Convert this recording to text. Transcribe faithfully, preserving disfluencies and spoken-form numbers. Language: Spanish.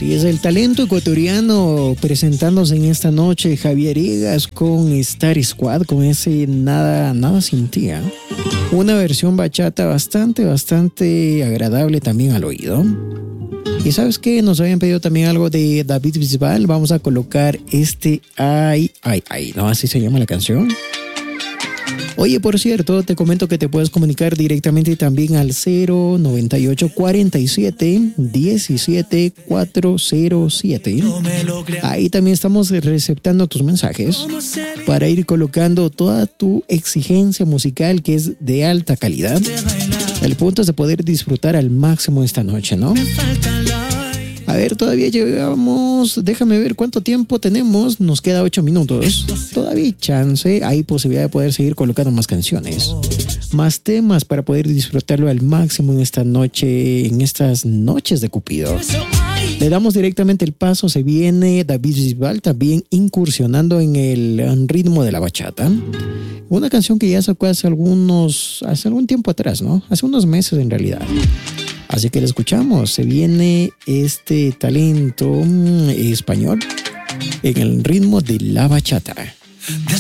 Así es, el talento ecuatoriano presentándose en esta noche, Javier Egas con Star Squad, con ese Nada, Nada Sin Ti. ¿eh? Una versión bachata bastante, bastante agradable también al oído. Y ¿sabes qué? Nos habían pedido también algo de David Bisbal. Vamos a colocar este Ay, Ay, Ay, ¿no? Así se llama la canción. Oye, por cierto, te comento que te puedes comunicar directamente también al cero noventa y ocho cuarenta y siete diecisiete cuatrocientos siete. Ahí también estamos receptando tus mensajes para ir colocando toda tu exigencia musical que es de alta calidad. El punto es de poder disfrutar al máximo esta noche, ¿no? A ver, todavía llevamos, déjame ver cuánto tiempo tenemos, nos queda ocho minutos. Todavía hay chance, hay posibilidad de poder seguir colocando más canciones, más temas para poder disfrutarlo al máximo en esta noche, en estas noches de Cupido. Le damos directamente el paso, se viene David Bisbal también incursionando en el ritmo de la bachata. Una canción que ya sacó hace algunos, hace algún tiempo atrás, ¿no? Hace unos meses en realidad. Así que la escuchamos, se viene este talento español en el ritmo de la bachata.